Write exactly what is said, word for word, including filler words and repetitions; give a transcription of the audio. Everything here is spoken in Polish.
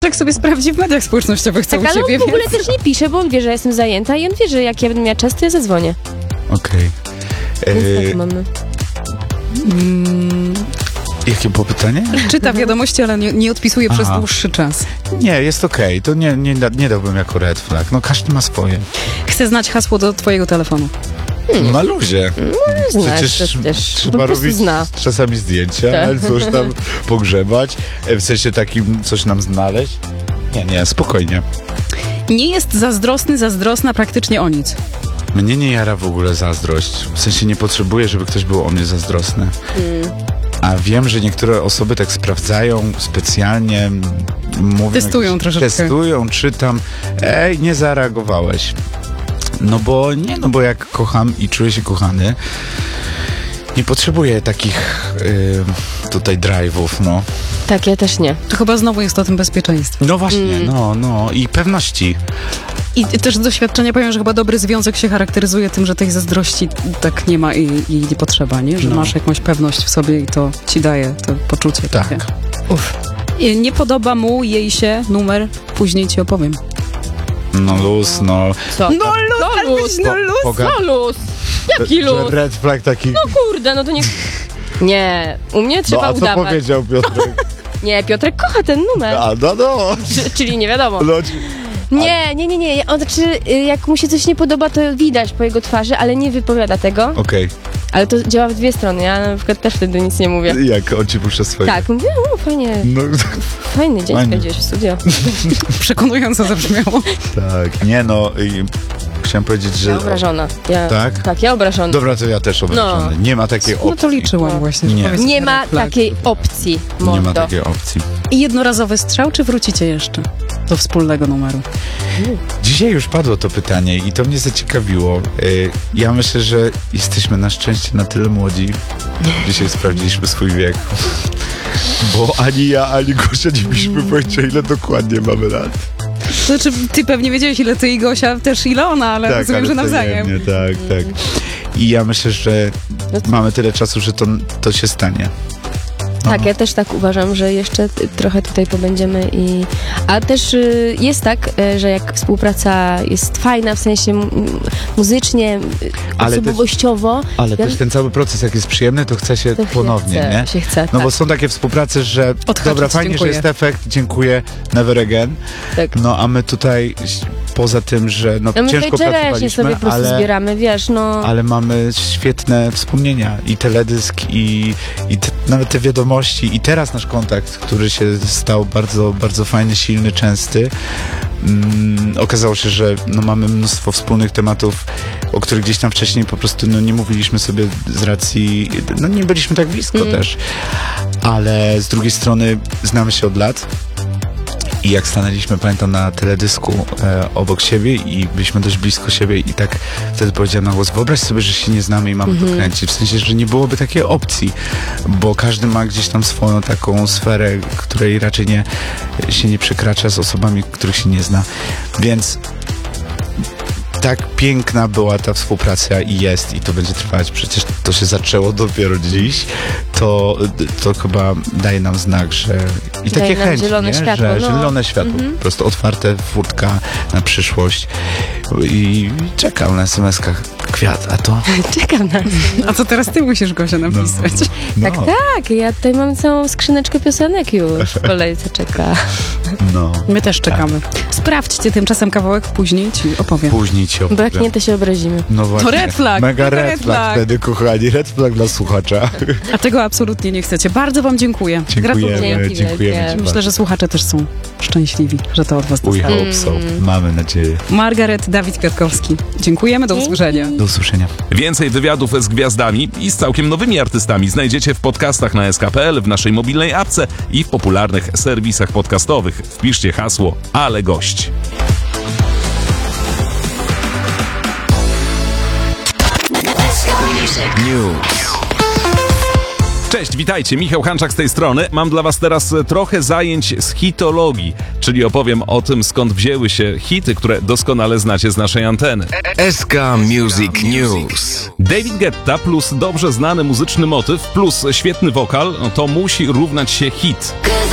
Piotrek sobie sprawdzi w mediach społecznościowych, co Tak, u ale ciebie, on w ogóle więc... też nie pisze, bo on wie, że ja jestem zajęta i on wie, że jak ja będę miała czas, to ja zadzwonię. Okej. Więc Okay. tak mamy. Mm, Jakie było pytanie? czyta wiadomości, ale nie, nie odpisuje przez Aha. dłuższy czas. Nie, jest okej. To nie, nie, da- nie dałbym jako red flag. No każdy ma swoje. Chcę znać hasło do twojego telefonu. Na luzie. Znasz, Przecież to też po trzeba prostu robić zna. czasami zdjęcia, Tak. ale coś tam pogrzebać. E, W sensie takim coś nam znaleźć. Nie, nie, spokojnie. Nie jest zazdrosny, zazdrosna praktycznie o nic. Mnie nie jara w ogóle zazdrość. W sensie nie potrzebuję, żeby ktoś był o mnie zazdrosny. A wiem, że niektóre osoby tak sprawdzają specjalnie, m, mówią Testują jakieś- troszeczkę. Testują, czytam. Ej, nie zareagowałeś. No bo nie, no bo jak kocham i czuję się kochany, nie potrzebuję takich y, tutaj drive'ów, no. Tak, ja też nie. To chyba znowu jest o tym bezpieczeństwie. No właśnie, no, no i pewności. I też z doświadczenia powiem, że chyba dobry związek się charakteryzuje tym, że tej zazdrości tak nie ma i, i nie potrzeba, nie? Że No. masz jakąś pewność w sobie i to ci daje to poczucie Tak. takie. Uf. I nie podoba mu, jej się numer, później ci opowiem. No luz, no. Co? No luz, no ale luz, być no luz. Poga- no luz. Jaki że luz? red flag taki. No kurde, no to nie... Nie, u mnie No trzeba a co udawać. powiedział Piotrek? Nie, Piotrek kocha ten numer. A, no, no. Czy, czyli nie wiadomo. no. Nie, nie, nie, nie. On, znaczy, y, jak mu się coś nie podoba, to widać po jego twarzy, ale nie wypowiada tego. Okej, Ale to działa w dwie strony. Ja na przykład też wtedy nic nie mówię. jak on ci puszcza swoje. Tak, mówię, o, fajnie, No, fajny dzień Fajnie. spędziłeś w studio. Przekonująco zabrzmiało. tak. Nie no, i chciałem powiedzieć, że... Ja obrażona. Ja, Tak? Tak, ja obrażona. Dobra, to ja też obrażony. Nie ma takiej opcji. No to liczyłam właśnie. że Nie. powiesz Nie red ma flag. takiej opcji, Nie mordo. ma takiej opcji. I jednorazowy strzał, czy wrócicie jeszcze do wspólnego numeru? Dzisiaj już padło to pytanie i to mnie zaciekawiło. Y, Ja myślę, że jesteśmy na szczęście na tyle młodzi. Dzisiaj sprawdziliśmy swój wiek. Bo ani ja, ani Gosia nie mieliśmy pojęcia, ile dokładnie mamy lat. Znaczy, ty pewnie wiedziałeś, ile ty i Gosia, też ile ona, ale rozumiem, że nawzajem. wzajemnie, tak, tak. I ja myślę, że mamy tyle czasu, że to, to się stanie. Tak, ja też tak uważam, że jeszcze t- trochę tutaj pobędziemy i... A też y, jest tak, y, że jak współpraca jest fajna, w sensie m- m- muzycznie, y, Ale też- osobowościowo, Ale ja- też ten cały proces, jak jest przyjemny, to chce się to ponownie, się chce, nie? się chce, No tak. bo są takie współprace, że Odhaczyć, dobra, fajnie, dziękuję. że jest efekt, dziękuję, never again. Tak. No a my tutaj, poza tym, że no, No my ciężko tutaj czereśnie pracowaliśmy, sobie po prostu ale, zbieramy, wiesz, no... ale mamy świetne wspomnienia i teledysk i, i te, nawet te wiadomości i teraz nasz kontakt, który się stał bardzo, bardzo fajny, silny, częsty. Mm, okazało się, że no, mamy mnóstwo wspólnych tematów, o których gdzieś tam wcześniej po prostu no, nie mówiliśmy sobie z racji, no nie byliśmy tak blisko Mm. też, ale z drugiej strony znamy się od lat. I jak stanęliśmy, pamiętam, na teledysku e, obok siebie i byliśmy dość blisko siebie i tak wtedy powiedziałem na głos, wyobraź sobie, że się nie znamy i mamy Mhm. to kręcić. W sensie, że nie byłoby takiej opcji, bo każdy ma gdzieś tam swoją taką sferę, której raczej nie, się nie przekracza z osobami, których się nie zna. Więc tak piękna była ta współpraca i jest, i to będzie trwać. Przecież to się zaczęło dopiero dziś. To, to chyba daje nam znak, że i takie Daje nam chęci, zielone nie? światło, że no. zielone światło, Mhm. po prostu otwarte furtka na przyszłość. I czekam na es em eskach kwiat, a to... Czekam na to. A co teraz ty musisz, Gosia, napisać? No, Tak, tak, ja tutaj mam całą skrzyneczkę piosenek już w kolejce czeka. no. My też czekamy. Sprawdźcie tymczasem kawałek, później ci opowiem. Później ci Bo opowiem. jak nie, to się obrazimy. No właśnie. red flag, Mega to red, red flag, flag. wtedy, kochani. Red flag dla słuchacza. A tego absolutnie nie chcecie. Bardzo wam dziękuję. Dziękujemy, Dzięki dziękujemy wielkie. ci Myślę, bardzo. że słuchacze też są szczęśliwi, że to od was We dostali. hope so. Mamy nadzieję. Margaret, Dawid Kwiatkowski. Dziękujemy, do usłyszenia. Do usłyszenia. Więcej wywiadów z gwiazdami i z całkiem nowymi artystami znajdziecie w podcastach na es ka kropka pe el, w naszej mobilnej apce i w popularnych serwisach podcastowych. Wpiszcie hasło Ale Gość. News. Cześć, witajcie, Michał Hanczak z tej strony. Mam dla was teraz trochę zajęć z hitologii, czyli opowiem o tym, skąd wzięły się hity, które doskonale znacie z naszej anteny. es ka Music News. David Guetta plus dobrze znany muzyczny motyw plus świetny wokal, to musi równać się hit.